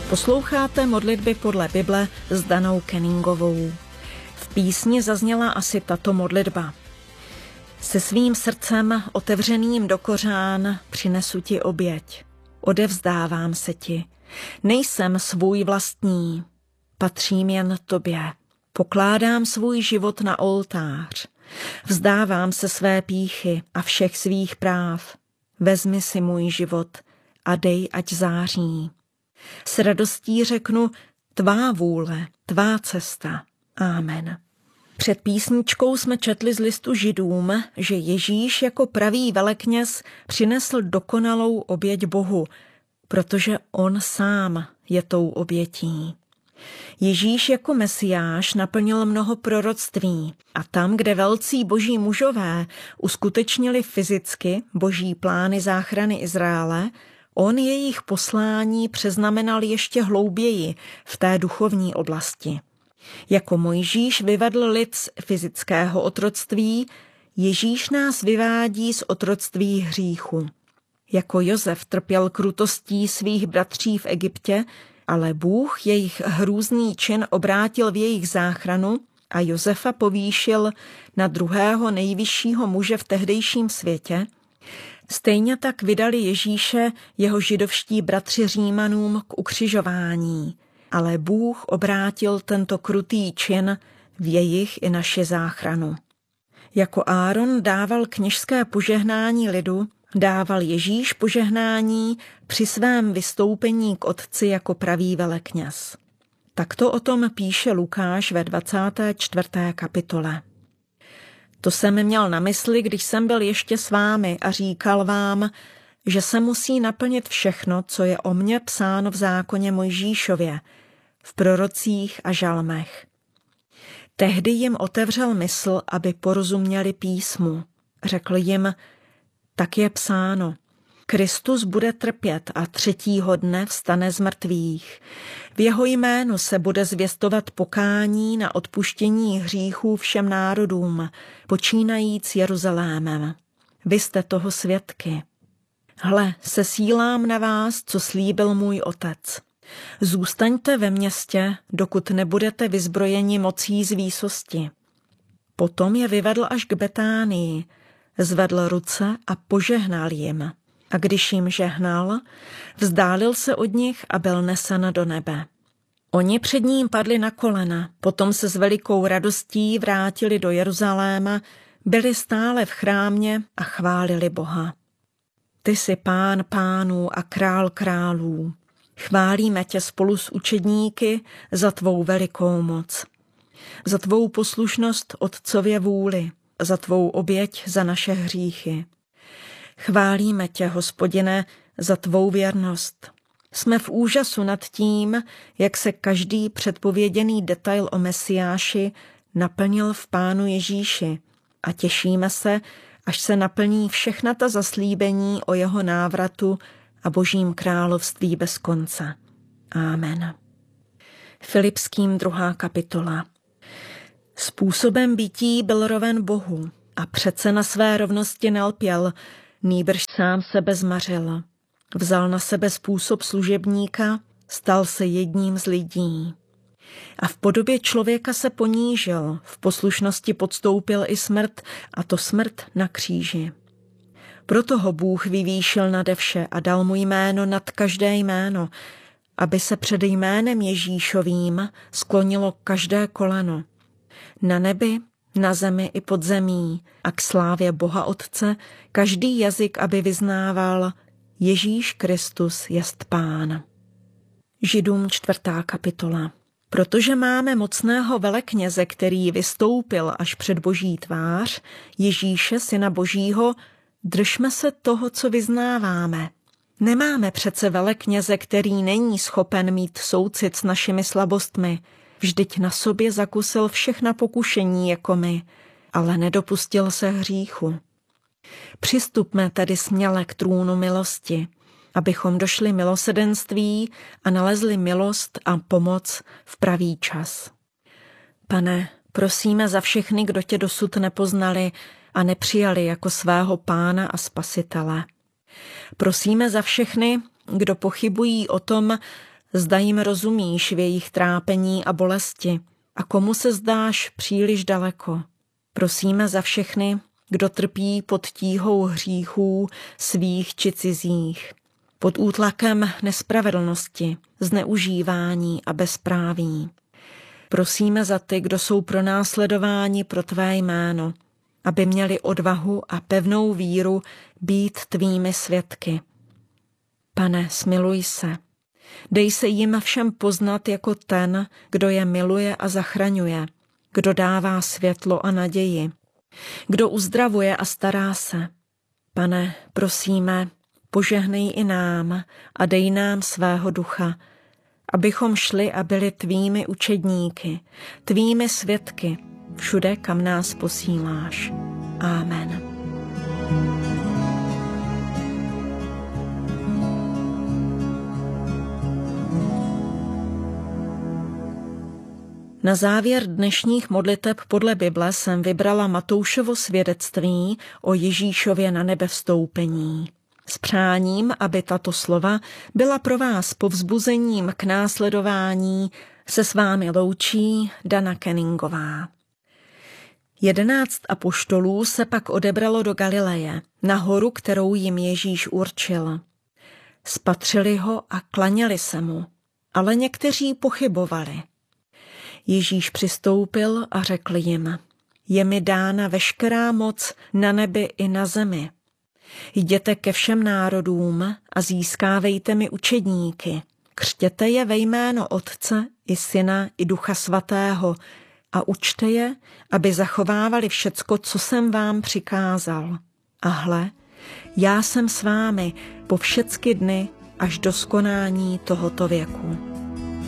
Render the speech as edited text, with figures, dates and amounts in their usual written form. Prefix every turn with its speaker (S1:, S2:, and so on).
S1: Posloucháte modlitby podle Bible s Danou Kenningovou. V písni zazněla asi tato modlitba. Se svým srdcem otevřeným do kořán přinesu ti oběť. Odevzdávám se ti. Nejsem svůj vlastní. Patřím jen tobě. Pokládám svůj život na oltář. Vzdávám se své pýchy a všech svých práv. Vezmi si můj život a dej, ať září. S radostí řeknu, tvá vůle, tvá cesta. Amen. Před písničkou jsme četli z listu Židům, že Ježíš jako pravý velekněz přinesl dokonalou oběť Bohu, protože on sám je tou obětí. Ježíš jako Mesiáš naplnil mnoho proroctví a tam, kde velcí boží mužové uskutečnili fyzicky boží plány záchrany Izraele, on jejich poslání přeznamenal ještě hlouběji v té duchovní oblasti. Jako Mojžíš vyvedl lid z fyzického otroctví, Ježíš nás vyvádí z otroctví hříchu. Jako Josef trpěl krutostí svých bratří v Egyptě, ale Bůh jejich hrůzný čin obrátil v jejich záchranu a Josefa povýšil na druhého nejvyššího muže v tehdejším světě, stejně tak vydali Ježíše jeho židovští bratři Římanům k ukřižování, ale Bůh obrátil tento krutý čin v jejich i naši záchranu. Jako Áron dával kněžské požehnání lidu, dával Ježíš požehnání při svém vystoupení k Otci jako pravý velekněz. Takto o tom píše Lukáš ve 24. kapitole. To jsem měl na mysli, když jsem byl ještě s vámi a říkal vám, že se musí naplnit všechno, co je o mně psáno v zákoně Mojžíšově, v prorocích a žalmech. Tehdy jim otevřel mysl, aby porozuměli písmu. Řekl jim, tak je psáno, Kristus bude trpět a 3. dne vstane z mrtvých. V jeho jménu se bude zvěstovat pokání na odpuštění hříchů všem národům, počínajíc Jeruzalémem. Vy jste toho svědky. Hle, sesílám na vás, co slíbil můj otec. Zůstaňte ve městě, dokud nebudete vyzbrojeni mocí z výsosti. Potom je vyvedl až k Betánii, zvedl ruce a požehnal jim. A když jim žehnal, vzdálil se od nich a byl nesen do nebe. Oni před ním padli na kolena, potom se s velikou radostí vrátili do Jeruzaléma, byli stále v chrámě a chválili Boha. Ty jsi Pán pánů a král králů. Chválíme tě spolu s učedníky za tvou velikou moc, za tvou poslušnost Otcově vůli, za tvou oběť za naše hříchy. Chválíme tě, Hospodine, za tvou věrnost. Jsme v úžasu nad tím, jak se každý předpověděný detail o Mesiáši naplnil v Pánu Ježíši a těšíme se, až se naplní všechna ta zaslíbení o jeho návratu a božím království bez konce. Amen. Filipským 2. kapitola. Způsobem bytí byl roven Bohu a přece na své rovnosti nelpěl, nýbrž sám sebe zmařil. Vzal na sebe způsob služebníka, stal se jedním z lidí. A v podobě člověka se ponížil, v poslušnosti podstoupil i smrt, a to smrt na kříži. Proto ho Bůh vyvýšil nade vše a dal mu jméno nad každé jméno, aby se před jménem Ježíšovým sklonilo každé koleno. Na nebi, na zemi i pod zemí a k slávě Boha Otce každý jazyk, aby vyznával Ježíš Kristus jest Pán. Židům 4. kapitola. Protože máme mocného velekněze, který vystoupil až před Boží tvář, Ježíše, Syna Božího, držme se toho, co vyznáváme. Nemáme přece velekněze, který není schopen mít soucit s našimi slabostmi. Vždyť na sobě zakusil všechna pokušení jako my, ale nedopustil se hříchu. Přistupme tedy směle k trůnu milosti, abychom došli milosedenství a nalezli milost a pomoc v pravý čas. Pane, prosíme za všechny, kdo tě dosud nepoznali a nepřijali jako svého Pána a Spasitele. Prosíme za všechny, kdo pochybují o tom, zda jim rozumíš v jejich trápení a bolesti a komu se zdáš příliš daleko. Prosíme za všechny, kdo trpí pod tíhou hříchů svých či cizích, pod útlakem nespravedlnosti, zneužívání a bezpráví. Prosíme za ty, kdo jsou pronásledováni pro tvé jméno, aby měli odvahu a pevnou víru být tvými svědky. Pane, smiluj se. Dej se jim všem poznat jako ten, kdo je miluje a zachraňuje, kdo dává světlo a naději, kdo uzdravuje a stará se. Pane, prosíme, požehnej i nám a dej nám svého ducha, abychom šli a byli tvými učedníky, tvými svědky, všude, kam nás posíláš. Amen. Na závěr dnešních modliteb podle Bible jsem vybrala Matoušovo svědectví o Ježíšově na nebe vstoupení. S přáním, aby tato slova byla pro vás povzbuzením k následování, se s vámi loučí Dana Kenningová. 11 apoštolů se pak odebralo do Galileje, na horu, kterou jim Ježíš určil. Spatřili ho a klaněli se mu, ale někteří pochybovali. Ježíš přistoupil a řekl jim: Je mi dána veškerá moc na nebi i na zemi. Jděte ke všem národům a získávejte mi učedníky. Křtěte je ve jméno Otce i Syna i Ducha Svatého a učte je, aby zachovávali všecko, co jsem vám přikázal. A hle, já jsem s vámi po všecky dny až do skonání tohoto věku.